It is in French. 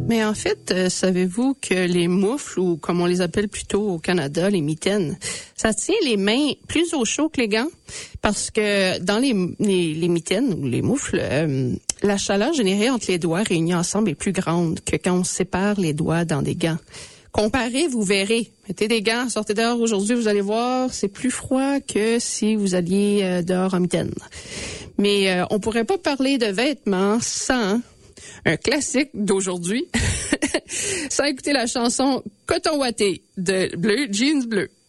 Mais en fait, savez-vous que les moufles, ou comme on les appelle plutôt au Canada, les mitaines, ça tient les mains plus au chaud que les gants? Parce que dans les mitaines ou les moufles, la chaleur générée entre les doigts réunis ensemble est plus grande que quand on sépare les doigts dans des gants. Comparez, vous verrez. Mettez des gants, sortez dehors aujourd'hui, vous allez voir, c'est plus froid que si vous alliez dehors en mitaine. Mais on pourrait pas parler de vêtements sans un classique d'aujourd'hui, sans écouter la chanson Coton Watté de Bleu, Jeans Bleu.